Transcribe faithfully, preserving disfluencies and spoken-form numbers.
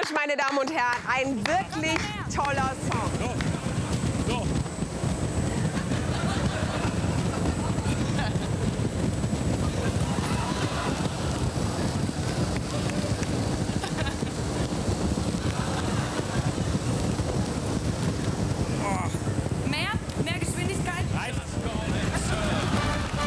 meine Damen und Herren, ein wirklich toller Song.